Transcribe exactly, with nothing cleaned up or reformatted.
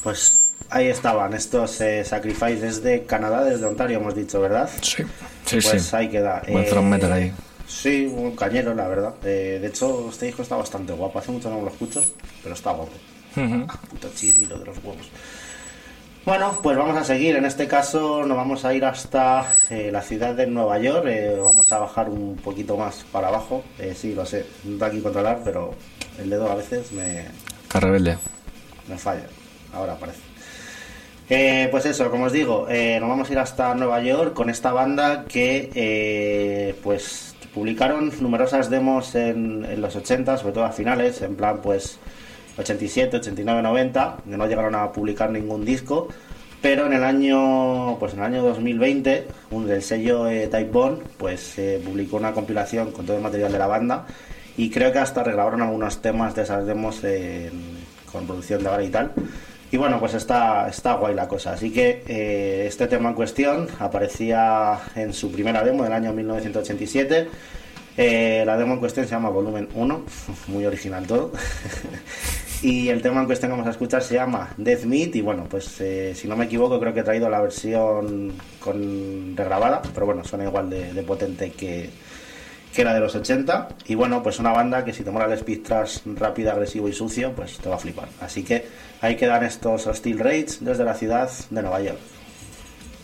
Pues ahí estaban estos eh, Sacrifice desde Canadá, desde Ontario hemos dicho, ¿verdad? Sí, sí, Pues sí. ahí queda. Buen Eh, thrash metal ahí. Sí, un cañero, la verdad. Eh, de hecho, este disco está bastante guapo. Hace mucho no lo escucho, pero está guapo. Ujú. Ah, puto chirilo de los huevos. Bueno, pues vamos a seguir. En este caso nos vamos a ir hasta eh, la ciudad de Nueva York. Eh, vamos a bajar un poquito más para abajo. Eh, sí, lo sé, no está aquí controlar, pero el dedo a veces me, Está rebelde. me falla. Ahora parece. Eh, pues eso, como os digo, eh, nos vamos a ir hasta Nueva York con esta banda que eh, pues publicaron numerosas demos en, en los ochenta, sobre todo a finales, en plan pues ochenta y siete, ochenta y nueve, noventa, que no llegaron a publicar ningún disco, pero en el año pues en el año dos mil veinte, un del sello eh, Type Bond, pues eh, publicó una compilación con todo el material de la banda y creo que hasta regrabaron algunos temas de esas demos en, con producción de ahora y tal. Y bueno, pues está, está guay la cosa. Así que eh, este tema en cuestión aparecía en su primera demo del año mil novecientos ochenta y siete. Eh, la demo en cuestión se llama Volumen uno, muy original todo. Y el tema en cuestión que vamos a escuchar se llama Death Meat. Y bueno, pues eh, si no me equivoco, creo que he traído la versión con regrabada, pero bueno, suena igual de, de potente que, que era de los ochenta. Y bueno, pues una banda que si te mola el speed thrash rápido, agresivo y sucio, pues te va a flipar. Así que ahí quedan estos Hostile Rage desde la ciudad de Nueva York.